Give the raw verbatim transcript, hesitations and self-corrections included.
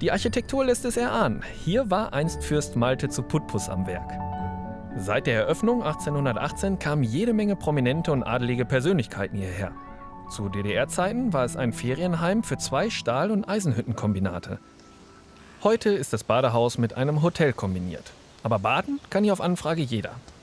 Die Architektur lässt es erahnen. Hier war einst Fürst Malte zu Putbus am Werk. Seit der Eröffnung achtzehnhundertachtzehn kamen jede Menge prominente und adelige Persönlichkeiten hierher. Zu D D R-Zeiten war es ein Ferienheim für zwei Stahl- und Eisenhüttenkombinate. Heute ist das Badehaus mit einem Hotel kombiniert. Aber baden kann hier auf Anfrage jeder.